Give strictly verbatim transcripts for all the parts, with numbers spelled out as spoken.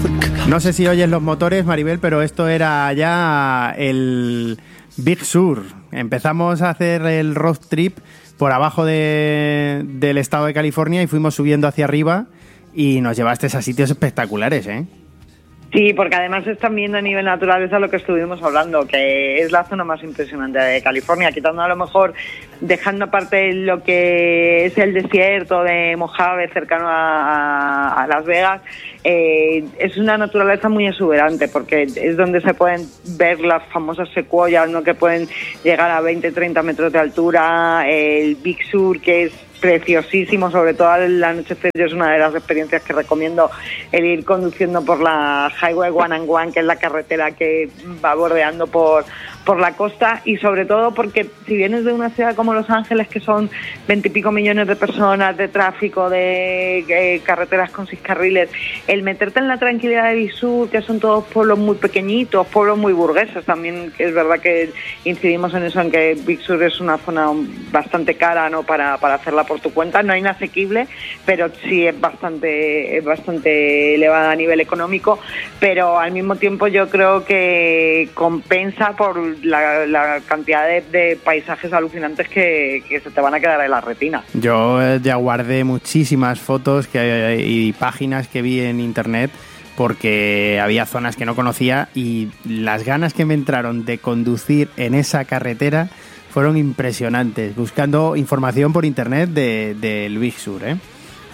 No sé si oyes los motores, Maribel, pero esto era ya el Big Sur. Empezamos a hacer el road trip por abajo de, del estado de California y fuimos subiendo hacia arriba y nos llevaste a sitios espectaculares, ¿eh? Sí, porque además están viendo a nivel naturaleza lo que estuvimos hablando, que es la zona más impresionante de California, quitando a lo mejor, dejando aparte lo que es el desierto de Mojave cercano a, a Las Vegas. Eh, es una naturaleza muy exuberante porque es donde se pueden ver las famosas secuoyas, ¿no?, que pueden llegar a veinte, treinta metros de altura, el Big Sur, que es preciosísimo, sobre todo al anochecer. Es una de las experiencias que recomiendo, el ir conduciendo por la Highway one and one, que es la carretera que va bordeando por por la costa, y sobre todo porque si vienes de una ciudad como Los Ángeles, que son veintipico millones de personas, de tráfico, de eh, carreteras con seis carriles, el meterte en la tranquilidad de Big Sur, que son todos pueblos muy pequeñitos, pueblos muy burgueses también, que es verdad que incidimos en eso, en que Big Sur es una zona bastante cara, ¿no?, para, para hacerla por tu cuenta, no inasequible, pero sí es bastante, es bastante elevada a nivel económico, pero al mismo tiempo yo creo que compensa por La, la cantidad de, de paisajes alucinantes que, que se te van a quedar en la retina. Yo ya guardé muchísimas fotos que, y páginas que vi en internet porque había zonas que no conocía y las ganas que me entraron de conducir en esa carretera fueron impresionantes, buscando información por internet de, del Big Sur, ¿eh?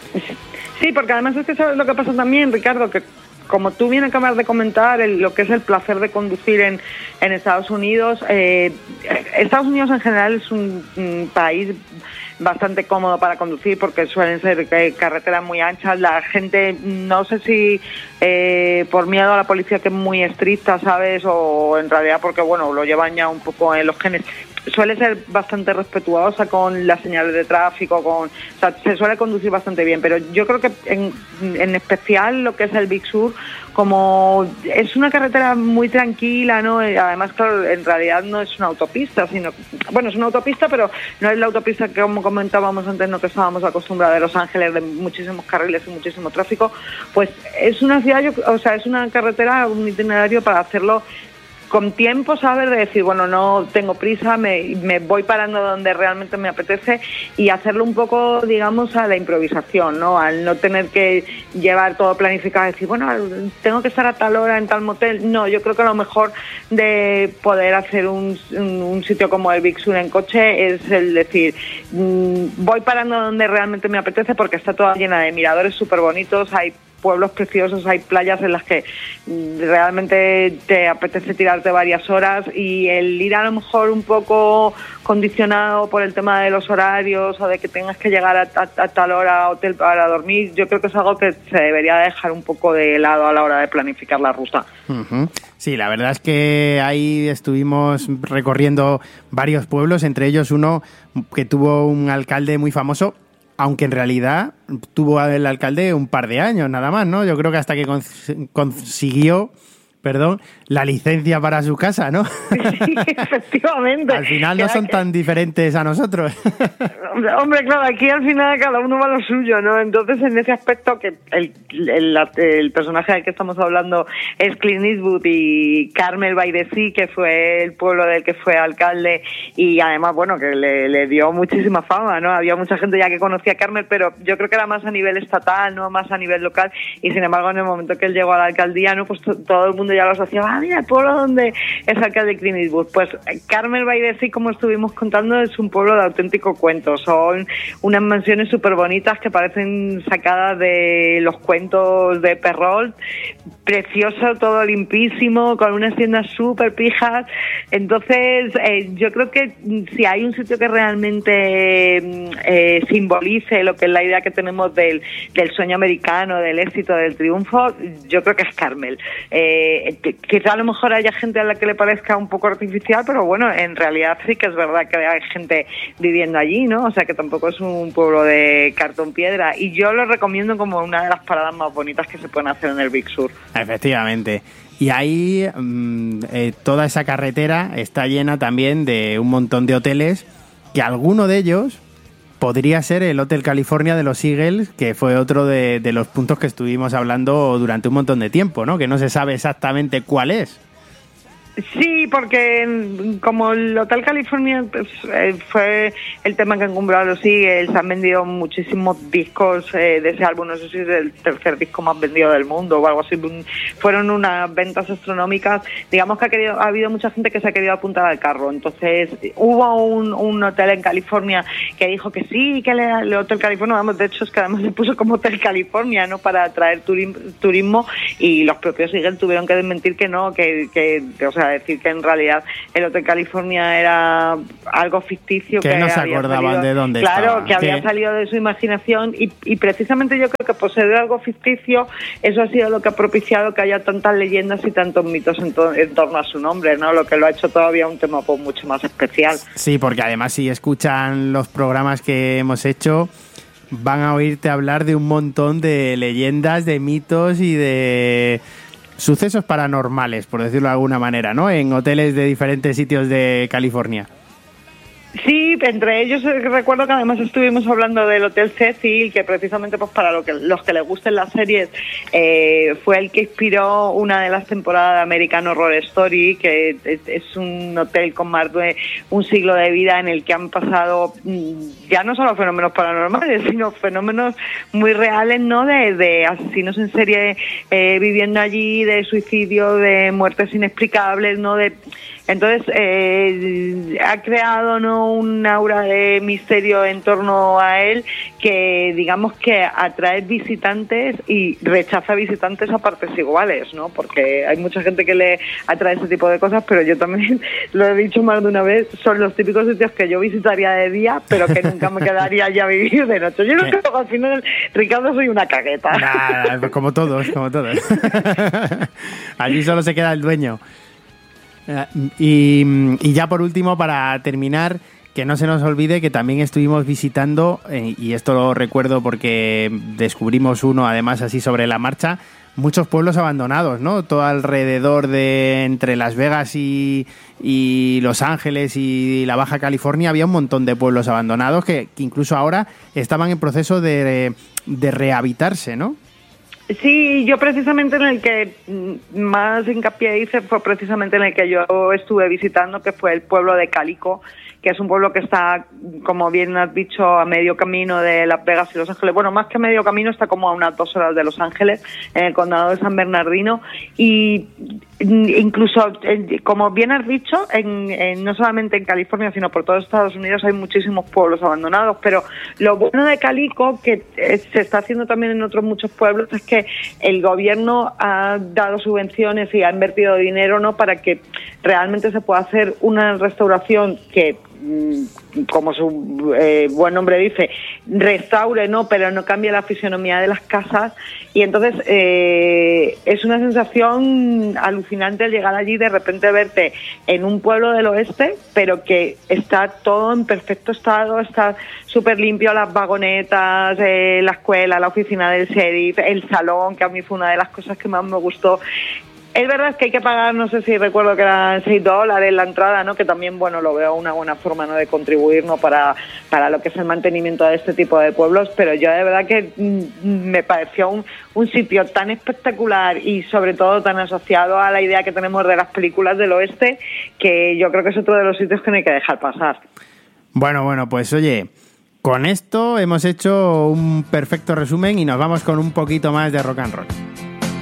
Sí, porque además es que sabes lo que pasa también, Ricardo, que como tú bien acabas de comentar, el, lo que es el placer de conducir en, en Estados Unidos, eh, Estados Unidos en general es un, un país bastante cómodo para conducir porque suelen ser eh, carreteras muy anchas. La gente, no sé si eh, por miedo a la policía, que es muy estricta, ¿sabes? O en realidad porque, bueno, lo llevan ya un poco en los genes, suele ser bastante respetuosa con las señales de tráfico, con, o sea, se suele conducir bastante bien, pero yo creo que en, en especial lo que es el Big Sur, como es una carretera muy tranquila, ¿no? Además, claro, en realidad no es una autopista, sino, bueno, es una autopista, pero no es la autopista que, como comentábamos antes, no, que estábamos acostumbrados de Los Ángeles, de muchísimos carriles y muchísimo tráfico. Pues es una ciudad, yo, o sea, es una carretera, un itinerario para hacerlo con tiempo, ¿sabes? De decir, bueno, no tengo prisa, me, me voy parando donde realmente me apetece y hacerlo un poco, digamos, a la improvisación, ¿no? Al no tener que llevar todo planificado, decir, bueno, tengo que estar a tal hora en tal motel. No, yo creo que lo mejor de poder hacer un, un, un sitio como el Big Sur en coche es el decir, mmm, voy parando donde realmente me apetece porque está toda llena de miradores súper bonitos, hay pueblos preciosos, hay playas en las que realmente te apetece tirarte varias horas, y el ir a lo mejor un poco condicionado por el tema de los horarios o de que tengas que llegar a, a, a tal hora a hotel para dormir, yo creo que es algo que se debería dejar un poco de lado a la hora de planificar la ruta. Uh-huh. Sí, la verdad es que ahí estuvimos recorriendo varios pueblos, entre ellos uno que tuvo un alcalde muy famoso, aunque en realidad tuvo el alcalde un par de años nada más, ¿no? Yo creo que hasta que cons- consiguió, perdón, la licencia para su casa, ¿no? Sí, efectivamente. Al final no son tan diferentes a nosotros. Hombre, hombre, claro, aquí al final cada uno va a lo suyo, ¿no? Entonces, en ese aspecto, que el, el, el personaje del que estamos hablando es Clint Eastwood, y Carmel by the Sea, que fue el pueblo del que fue alcalde, y además, bueno, que le, le dio muchísima fama, ¿no? Había mucha gente ya que conocía a Carmel, pero yo creo que era más a nivel estatal, ¿no? Más a nivel local, y sin embargo, en el momento que él llegó a la alcaldía, ¿no? Pues to- todo el mundo ya lo asociaba, ah, mira, el pueblo donde es alcalde Clint Eastwood. Pues Carmel by the Sea, como estuvimos contando, es un pueblo de auténtico cuento. Son unas mansiones súper bonitas que parecen sacadas de los cuentos de Perrault, precioso, todo limpísimo, con unas tiendas súper pijas. Entonces, eh, yo creo que si hay un sitio que realmente eh, simbolice lo que es la idea que tenemos del, del sueño americano, del éxito, del triunfo, yo creo que es Carmel. Eh, quizá a lo mejor haya gente a la que le parezca un poco artificial, pero bueno, en realidad sí que es verdad que hay gente viviendo allí, ¿no? O sea, que tampoco es un pueblo de cartón piedra, y yo lo recomiendo como una de las paradas más bonitas que se pueden hacer en el Big Sur. Efectivamente. Y ahí mmm, eh, toda esa carretera está llena también de un montón de hoteles, que alguno de ellos podría ser el Hotel California de los Eagles, que fue otro de, de los puntos que estuvimos hablando durante un montón de tiempo, ¿no? Que no se sabe exactamente cuál es. Sí, porque como el Hotel California pues, eh, fue el tema que encumbró a los Eagles, han vendido muchísimos discos eh, de ese álbum, no sé si es el tercer disco más vendido del mundo o algo así, fueron unas ventas astronómicas, digamos que ha, querido, ha habido mucha gente que se ha querido apuntar al carro, entonces hubo un, un hotel en California que dijo que sí, que el, el Hotel California, vamos, de hecho es que además se puso como Hotel California, ¿no?, para atraer turismo, turismo y los propios Eagles tuvieron que desmentir que no, que, que, que o sea, decir que en realidad el Hotel California era algo ficticio. Que, que no se acordaban salido, de dónde claro, estaba. Que había ¿Qué? salido de su imaginación y, y precisamente yo creo que por ser algo ficticio, eso ha sido lo que ha propiciado que haya tantas leyendas y tantos mitos en, to- en torno a su nombre, ¿no? Lo que lo ha hecho todavía un tema pues, mucho más especial. Sí, porque además si escuchan los programas que hemos hecho, van a oírte hablar de un montón de leyendas, de mitos y de sucesos paranormales, por decirlo de alguna manera, ¿no? En hoteles de diferentes sitios de California. Sí, entre ellos recuerdo que además estuvimos hablando del Hotel Cecil, que precisamente pues para lo que, los que les gusten las series eh, fue el que inspiró una de las temporadas de American Horror Story, que es, es un hotel con más de un siglo de vida en el que han pasado ya no solo fenómenos paranormales, sino fenómenos muy reales, ¿no? De, de asesinos en serie eh, viviendo allí, de suicidio, de muertes inexplicables, ¿no? De Entonces, eh, ha creado, ¿no?, un aura de misterio en torno a él que, digamos, que atrae visitantes y rechaza visitantes a partes iguales, ¿no? Porque hay mucha gente que le atrae ese tipo de cosas, pero yo también lo he dicho más de una vez, son los típicos sitios que yo visitaría de día, pero que nunca me quedaría ya a vivir de noche. Yo no creo que al final, Ricardo, soy una cagueta. Nah, como todos, como todos. Allí solo se queda el dueño. Y, y ya por último, para terminar, que no se nos olvide que también estuvimos visitando, eh, y esto lo recuerdo porque descubrimos uno además así sobre la marcha, muchos pueblos abandonados, ¿no? Todo alrededor de entre Las Vegas y, y Los Ángeles y la Baja California había un montón de pueblos abandonados que, que incluso ahora estaban en proceso de, de rehabitarse, ¿no? Sí, yo precisamente en el que más hincapié hice fue precisamente en el que yo estuve visitando, que fue el pueblo de Calico, que es un pueblo que está, como bien has dicho, a medio camino de Las Vegas y Los Ángeles. Bueno, más que a medio camino, está como a unas dos horas de Los Ángeles, en el condado de San Bernardino. Y incluso, como bien has dicho, en, en, no solamente en California, sino por todo Estados Unidos hay muchísimos pueblos abandonados. Pero lo bueno de Calico, que se está haciendo también en otros muchos pueblos, es que el gobierno ha dado subvenciones y ha invertido dinero, ¿no?, para que realmente se pueda hacer una restauración que, como su eh, buen nombre dice, restaure, no, pero no cambie la fisionomía de las casas. Y entonces eh, es una sensación alucinante al llegar allí, de repente verte en un pueblo del oeste, pero que está todo en perfecto estado, está súper limpio, las vagonetas, eh, la escuela, la oficina del sheriff, el salón, que a mí fue una de las cosas que más me gustó. Es verdad que hay que pagar, no sé si recuerdo que eran seis dólares la entrada, ¿no? Que también, bueno, lo veo una buena forma, ¿no?, de contribuir, ¿no?, para, para lo que es el mantenimiento de este tipo de pueblos, pero yo de verdad que mm, me pareció un, un sitio tan espectacular y sobre todo tan asociado a la idea que tenemos de las películas del oeste, que yo creo que es otro de los sitios que no hay que dejar pasar. Bueno, bueno, pues oye, con esto hemos hecho un perfecto resumen y nos vamos con un poquito más de rock and roll.